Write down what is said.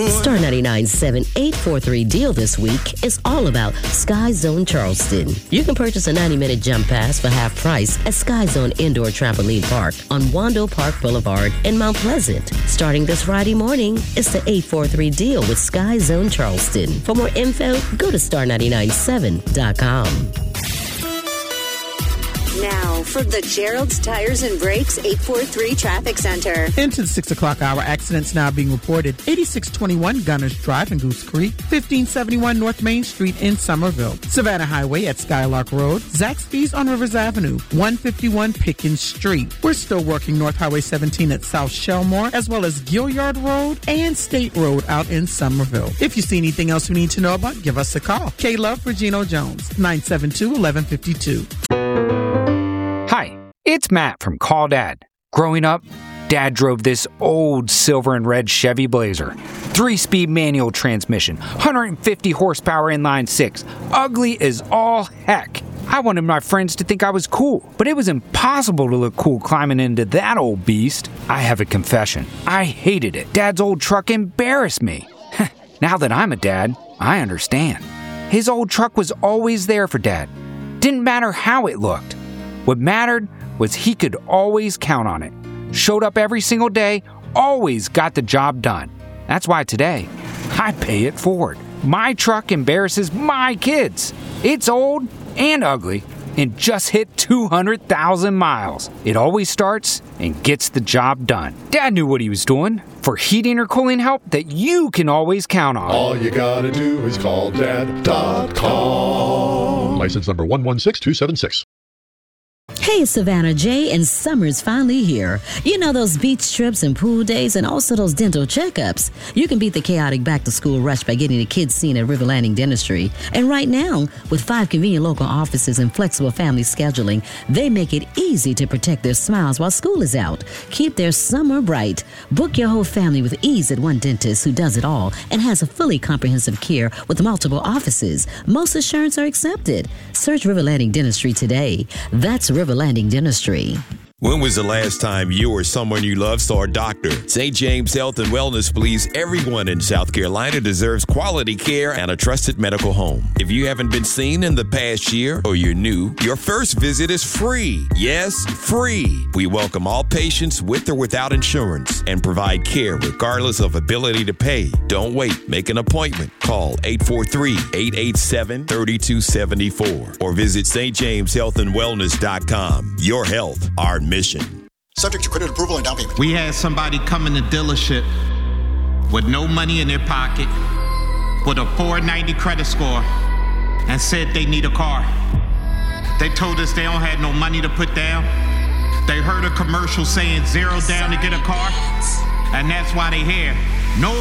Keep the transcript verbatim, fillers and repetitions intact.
Star ninety-nine point seven eight four three deal this week is all about Sky Zone Charleston. You can purchase a ninety-minute jump pass for half price at Sky Zone Indoor Trampoline Park on Wando Park Boulevard in Mount Pleasant. Starting this Friday morning, it's the eight four three deal with Sky Zone Charleston. For more info, go to star nine nine seven dot com. Now, for the Gerald's Tires and Brakes eight four three Traffic Center. Into the six o'clock hour, accidents now being reported. eighty-six twenty-one Gunners Drive in Goose Creek, fifteen seventy-one North Main Street in Somerville, Savannah Highway at Skylark Road, Zaxby's on Rivers Avenue, one fifty-one Pickens Street. We're still working North Highway seventeen at South Shelmore, as well as Gilliard Road and State Road out in Somerville. If you see anything else you need to know about, give us a call. K-Love Regino Jones, nine seven two, one one five two. Hi, it's Matt from Call Dad. Growing up, Dad drove this old silver and red Chevy Blazer. Three-speed manual transmission, one hundred fifty horsepower inline six. Ugly as all heck. I wanted my friends to think I was cool, but it was impossible to look cool climbing into that old beast. I have a confession. I hated it. Dad's old truck embarrassed me. Now that I'm a dad, I understand. His old truck was always there for Dad. Didn't matter how it looked. What mattered was he could always count on it. Showed up every single day, always got the job done. That's why today, I pay it forward. My truck embarrasses my kids. It's old and ugly and just hit two hundred thousand miles. It always starts and gets the job done. Dad knew what he was doing. For heating or cooling help that you can always count on. All you gotta do is call dad dot com. License number one one six two seven six. Hey, Savannah J, and summer's finally here. You know those beach trips and pool days and also those dental checkups. You can beat the chaotic back-to-school rush by getting the kids seen at River Landing Dentistry. And right now, with five convenient local offices and flexible family scheduling, they make it easy to protect their smiles while school is out. Keep their summer bright. Book your whole family with ease at one dentist who does it all and has a fully comprehensive care with multiple offices. Most insurance are accepted. Search River Landing Dentistry today. That's River Landing Dentistry. When was the last time you or someone you love saw a doctor? Saint James Health and Wellness believes everyone in South Carolina deserves quality care and a trusted medical home. If you haven't been seen in the past year or you're new, your first visit is free. Yes, free. We welcome all patients with or without insurance and provide care regardless of ability to pay. Don't wait. Make an appointment. Call eight four three, eight eight seven, three two seven four or visit s t james health and wellness dot com. Your health, our mission. Subject to credit approval and down payment. We had somebody come in the dealership with no money in their pocket, with a four ninety credit score, and said they need a car. They told us they don't have no money to put down. They heard a commercial saying zero down to get a car, and that's why they here. No